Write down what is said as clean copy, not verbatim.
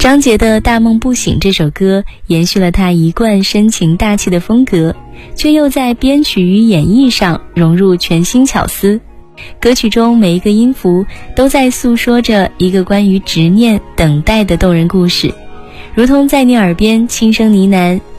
张杰的《大梦不醒》这首歌延续了他一贯深情大气的风格，却又在编曲与演绎上融入全新巧思。歌曲中每一个音符都在诉说着一个关于执念、等待的动人故事，如同在你耳边轻声呢喃，